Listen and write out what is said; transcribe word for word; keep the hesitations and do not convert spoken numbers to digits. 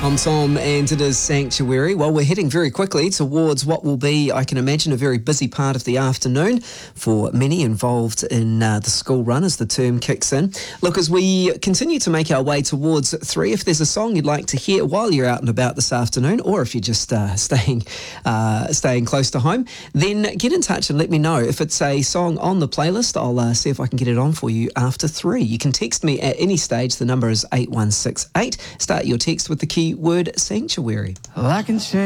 I'm Tom and it is Sanctuary. Well, we're heading very quickly towards what will be, I can imagine, a very busy part of the afternoon for many involved in uh, the school run as the term kicks in. Look, as we continue to make our way towards three, if there's a song you'd like to hear while you're out and about this afternoon, or if you're just uh, staying uh, staying close to home, then get in touch and let me know. If it's a song on the playlist, I'll uh, see if I can get it on for you after three. You can text me at any stage. The number is eight one six eight. Start your text with the key word Sanctuary. Well, I can change.